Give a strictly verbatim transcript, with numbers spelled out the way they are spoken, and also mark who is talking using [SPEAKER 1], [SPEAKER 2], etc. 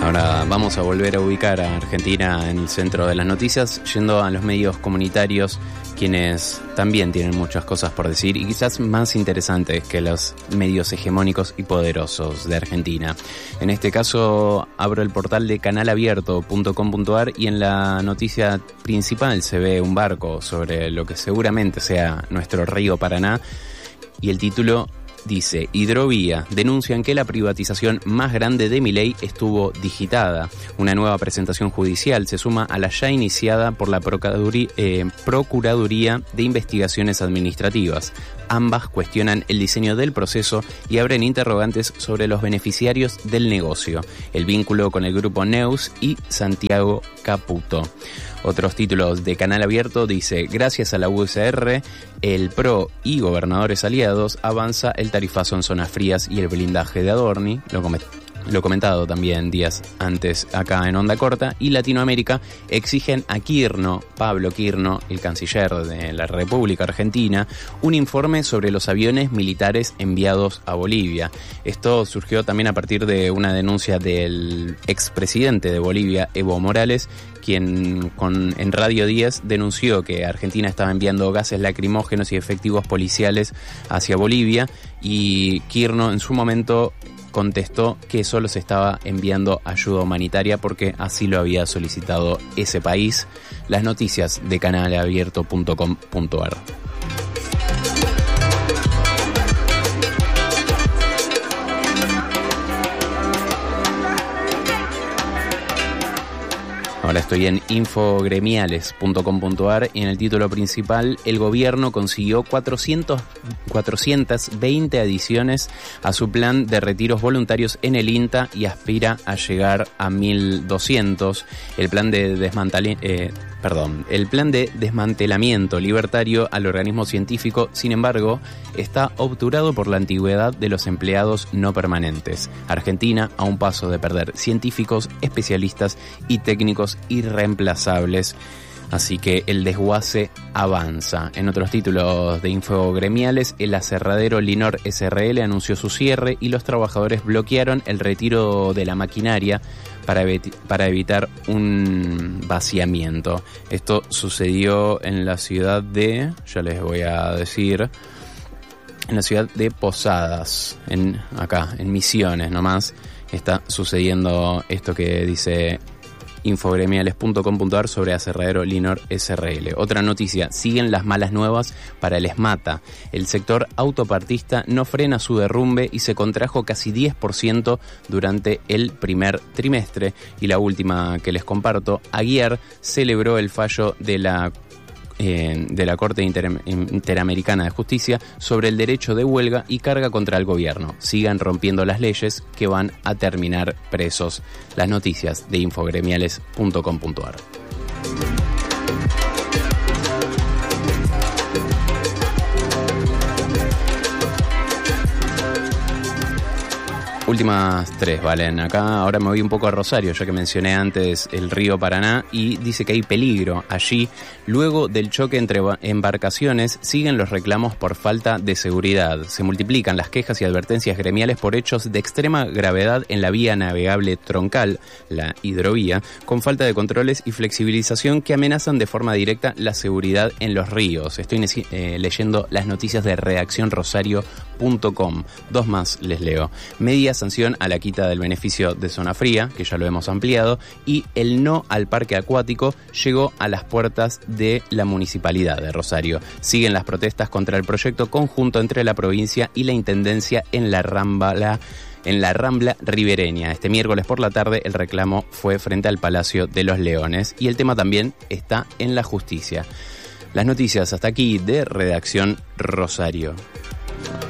[SPEAKER 1] Ahora vamos a volver a ubicar a Argentina en el centro de las noticias, yendo a los medios comunitarios, quienes también tienen muchas cosas por decir y quizás más interesantes que los medios hegemónicos y poderosos de Argentina. En este caso abro el portal de canal abierto punto com punto a r y en la noticia principal se ve un barco sobre lo que seguramente sea nuestro río Paraná y el título dice: Hidrovía, denuncian que la privatización más grande de Milei estuvo digitada. Una nueva presentación judicial se suma a la ya iniciada por la Procuraduría, eh, Procuraduría de Investigaciones Administrativas. Ambas cuestionan el diseño del proceso y abren interrogantes sobre los beneficiarios del negocio, el vínculo con el grupo Neus y Santiago Caputo. Otros títulos de Canal Abierto dice: gracias a la U C R, el P R O y gobernadores aliados avanza el tarifazo en zonas frías y el blindaje de Adorni, lo comet- lo comentado también días antes acá en Onda Corta, y Latinoamérica exigen a Quirno, Pablo Quirno, el canciller de la República Argentina, un informe sobre los aviones militares enviados a Bolivia. Esto surgió también a partir de una denuncia del expresidente de Bolivia, Evo Morales, quien con, en Radio diez denunció que Argentina estaba enviando gases lacrimógenos y efectivos policiales hacia Bolivia, y Quirno en su momento contestó que solo se estaba enviando ayuda humanitaria porque así lo había solicitado ese país. Las noticias de canal abierto punto com punto a r. Ahora estoy en infogremiales punto com punto a r y en el título principal: el gobierno consiguió cuatrocientas veinte adiciones a su plan de retiros voluntarios en el INTA y aspira a llegar a mil doscientos. El plan de desmantele, eh, perdón, el plan de desmantelamiento libertario al organismo científico, sin embargo, está obturado por la antigüedad de los empleados no permanentes. Argentina a un paso de perder científicos, especialistas y técnicos irreemplazables. Así que el desguace avanza. En otros títulos de infogremiales, el aserradero Linor S R L anunció su cierre y los trabajadores bloquearon el retiro de la maquinaria para, evi- para evitar un vaciamiento. Esto sucedió en la ciudad de, ya les voy a decir, en la ciudad de Posadas, en acá, en Misiones nomás, está sucediendo esto que dice infogremiales punto com punto a r sobre aserradero Linor S R L. Otra noticia: siguen las malas nuevas para el ESMATA. El sector autopartista no frena su derrumbe y se contrajo casi diez por ciento durante el primer trimestre. Y la última que les comparto: Aguiar celebró el fallo de la Eh, de la Corte Inter- Interamericana de Justicia sobre el derecho de huelga y carga contra el gobierno. Sigan rompiendo las leyes que van a terminar presos. Las noticias de infogremiales punto com punto a r. Últimas tres, valen. Acá ahora me voy un poco a Rosario, ya que mencioné antes el río Paraná, y dice que hay peligro allí. Luego del choque entre embarcaciones, siguen los reclamos por falta de seguridad. Se multiplican las quejas y advertencias gremiales por hechos de extrema gravedad en la vía navegable troncal, la hidrovía, con falta de controles y flexibilización que amenazan de forma directa la seguridad en los ríos. Estoy eh, leyendo las noticias de redacción rosario punto com. Dos más les leo. Media sanción a la quita del beneficio de zona fría, que ya lo hemos ampliado, y el no al parque acuático llegó a las puertas de la municipalidad de Rosario. Siguen las protestas contra el proyecto conjunto entre la provincia y la intendencia en la Rambla, en la Rambla ribereña. Este miércoles por la tarde el reclamo fue frente al Palacio de los Leones y el tema también está en la justicia. Las noticias hasta aquí de Redacción Rosario.